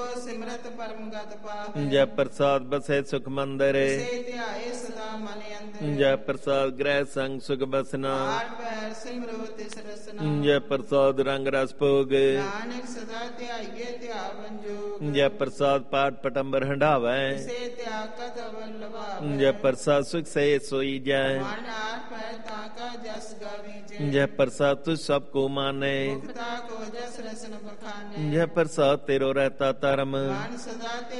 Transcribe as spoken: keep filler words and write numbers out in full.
ਕੋ ਸਿਮਰਤ ਪਰਮ ਗਤ ਪਾਵੇ। ਜੈ ਪ੍ਰਸਾਦ ਬਸੈ ਸੁਖ ਮੰਦਿਰੇ ਸੇ ਧਿਆਏ ਸਦਾ ਮਨ ਅੰਦਰ। ਜੈ ਪ੍ਰਸਾਦ ਗ੍ਰਹਿ ਸੰਗ ਸੁਖ ਬਸਨਾ। ਆਠ ਪੈਰ ਸਿਮਰੋ ਤਿਸ ਰਸਨਾ। ਜੈ ਪ੍ਰਸਾਦ ਰੰਗ ਰਸ ਭੋਗ। ਨਾਨਕ ਸਦਾ ਧਿਆਈਏ ਧਿਆਵਨ ਜੋਗ। ਜੈ ਪ੍ਰਸਾਦ ਪਾਠ ਪਟੰਬਰ ਹੰਢਾਵੈ। ਸੇ ਧਿਆ ਕਤ ਵੱਲਭਾਵੈ। ਜੈ ਪ੍ਰਸਾਦ ਸੁਖ ਸੇ ਸੋਈ ਜੈ। ਮਨ ਆਠ ਪੈਰ ਤਾਕਾ ਜਸ ਗਾਵੀਜੈ। ਜੈ ਪ੍ਰਸਾਦ ਤੁਝ ਸਭ ਕੋ ਮਾਨੈ। ਮੁਖਤਾ ਕੋ ਜਸ ਰਸਨ ਬਖਾਨੇ। ਜੈ ਪ੍ਰਸਾਦ ਤੇਰੋ ਰਹਿਤਾ ਧਰਮ। ਮਨ ਸਦਾ